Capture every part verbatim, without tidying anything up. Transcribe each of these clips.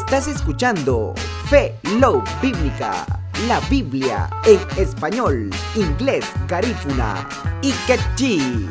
Estás escuchando Fe Love Bíblica, la Biblia en español, inglés, garífuna y quechí.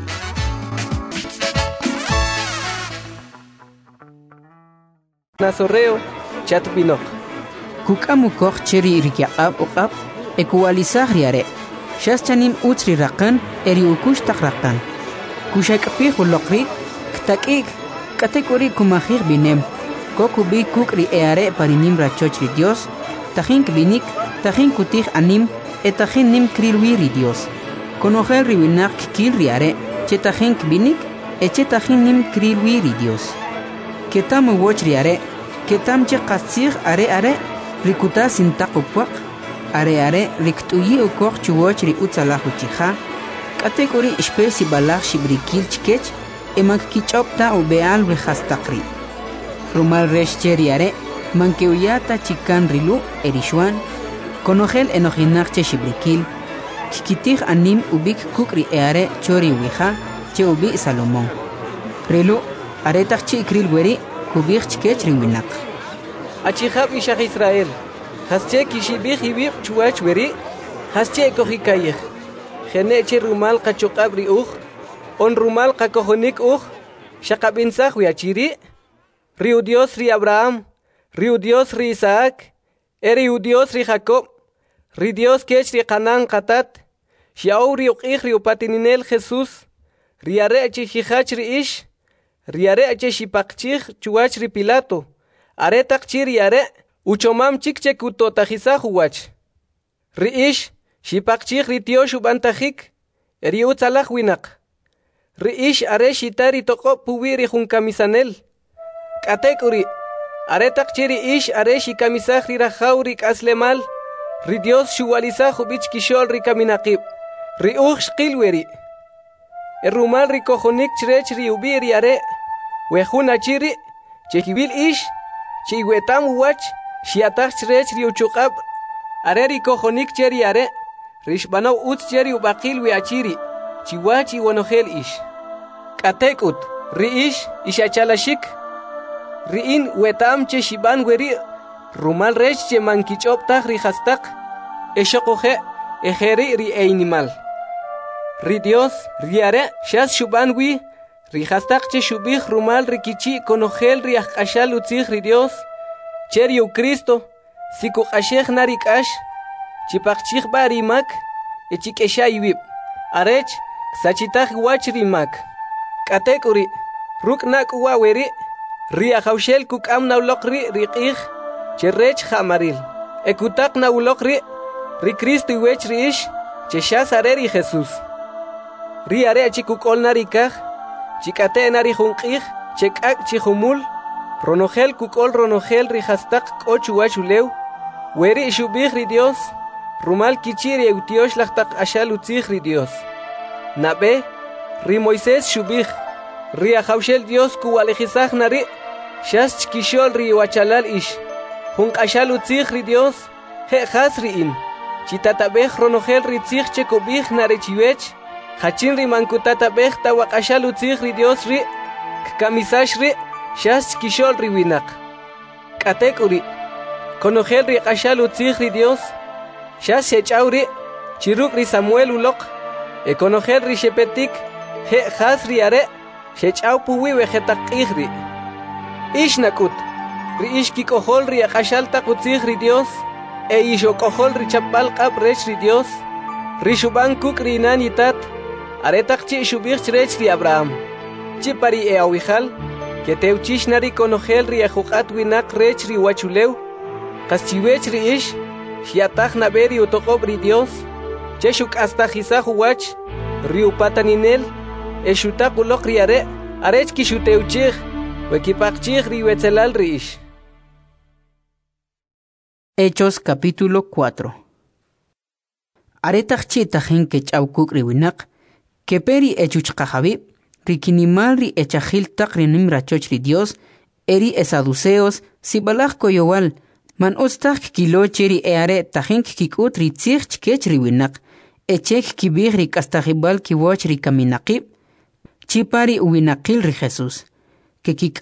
Nazoreo, chatbinok. Kukamu koch cheri rikyaqab uqab, ekualizah riare. Shas chanim utri raqan, eri ukush takraqan. Kushakapih ulokri, ktakik, katekuri kumahir binem. Koku bi kukri eare parinim rachochri Dios, tajin binik, tajin kutih anim, etajin nim krilwiri Dios. Konojel riwinak kil riare, chetajin binik, echetajin nim krilwiri Dios. Ketam woch riare, ketam che qasir are are, rikuta sintaqupuaq, are are riktuyi ukor chuwoch ri utsalahu chiha, katekuri espesi balach shibrikil chkech, emak kichopta ubeal rihastaqri. Rumal reshcheri are, mankeuyata chikan rilu erishwan, konojel enojinakche shibrikil, kikitih anim ubik kukri eare chori wija, che ubi Salomón. Rilu, aretach chi kril weri, kubich chkech riwinak. Achihab ishach Israel. Hasche kishibih ibib chuach weri, hasche kohikayih. Geneche rumal kachokabri uch, on rumal kakohonik uch, shakabinsach wiachiri, riu Dios ri Abraham, riu Dios ri Isaac, eriu Dios ri Jacob, ri Dios kech ri Canaan katat, shiau ri uqih ri upatininel Jesús, ri are chihich ri ish, ri are chihipakchih chuach ri Pilato, are takchir yare, uchomam chikche kutotajizah huach. Ri ish, shipakchih ri tiosh ubantajik, eri utzalach winak. Ri ish are shitari toko puwiri junkamisanel. Katekuri, are takchiri ish are shikamisah ri rajauri kaslemal, ri Dios shuwalizah ubich kishol ri kaminakib, ri uch shkilweri. Erumal ri kojonik chrech ri ubiri are, wejuna chiri, chekibil ish, chiwetam uwach, shiatach chrech ri uchukab, are ri kojonik cheri are, rishbanaw utz cheri ubakil wiachiri, chiwachi wanojel ish. Katekut, ri ish, ishachalashik, riin wetam che shiban weri, rumal rech che mankichoptach ri hastak, eshokoje, ejeri ri einimal. Ri Dios, ri are, shas shuban wi, ri hastak che shubih rumal ri kichi konojel ri akashal utzich ri Dios, cheri u Cristo, siku ashech narik ash, chipakchich barimak, echikesha iwib, arech, sachitach wach rimak. Katekuri, ruknak uwa weri, ri ahaushel kukam naulokri ri qih, cherech hamaril. Ekutak naulokri, ri Cristo iwech ri ish, cheshas areri Jesús. Ri are achikukol narikaj, chikate nari junqih, chekak chihumul, ronogel kukol ronogel ri hastak kochuachulew, weri shubih ri Dios, rumal kichiri eutiosh lachtak ashal utzich ri Dios. Nabe, ri Moisés shubih, ri ahaushel Dios kuwalejizaj nari, shas chkishol ri wachalal ish, junk ashal utzich ri Dios, he has riin, chitatabej ronogel ri tzich chekobih nare chiwech, hachin ri mankutatabej tawak ashal utzich ri Dios ri, kkamisash ri, shas chkishol ri winak. Katek uri, konogel ri ashal utzich ri Dios, shas shechaw ri, chiruk ri Samuel ulok, e konogel ri shepetik, he has ri are, shechaw puwi vegetak ihri. Ish nakut, ri ish kikohol ri akashal takutzich ri Dios, e ishokohol ri chapal kap rech ri Dios, ri shuban kuk ri nanitat, aretak chi shubich rech ri Abraham. Chi pari e awijal, que teuchish nari konogel ri ajukat winak rech ri wachulew, kaschiwech ri ish, shiatach naberi utokob ri Dios, cheshuk astajizah uwach, ri upataninel, e shutak ulok ri are, arech kishuteuchich, wekipakchich ri wetzelal ri ish. Hechos capítulo cuatro. Aretach chitajin kechawkuk riwinak, keperi echuchkajabi, rikinimal ri echajil tak rinim rachoch ri Dios, eri esaduceos, sibalach koyowal, man ostak kiloche ri eare tajin kikut ri tzich chkech riwinak, echek kibih ri kastajibal kiwoch ri kaminakib, chipari uwinakil ri Jesús, que